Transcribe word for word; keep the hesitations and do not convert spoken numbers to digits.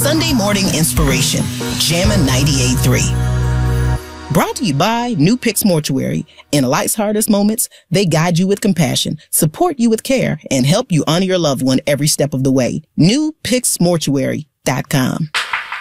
Sunday morning inspiration. Jammin' ninety-eight point three. Brought to you by New Picks Mortuary. In life's hardest moments, they guide you with compassion, support you with care, and help you honor your loved one every step of the way. New Picks Mortuary dot com.